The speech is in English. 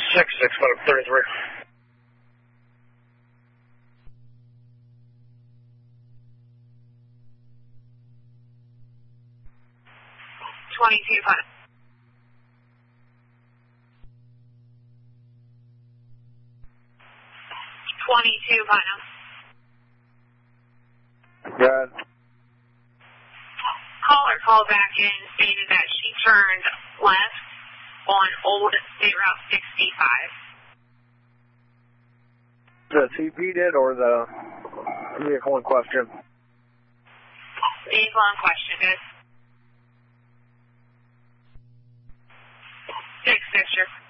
66533. $22,500. Good. Caller called back in and stated that she turned left on Old State Route 65. The CP did or the vehicle in question? Vehicle in question did. 6 fixture.